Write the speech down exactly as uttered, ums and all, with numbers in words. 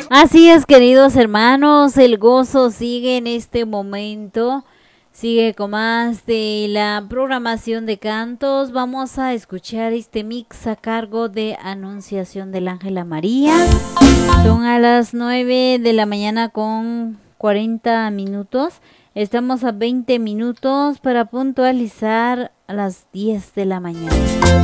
Así es, queridos hermanos, el gozo sigue en este momento, sigue con más de la programación de cantos. Vamos a escuchar este mix a cargo de Anunciación del Ángel a María. Son a las nueve de la mañana con cuarenta minutos. Estamos a veinte minutos para puntualizar a las diez de la mañana.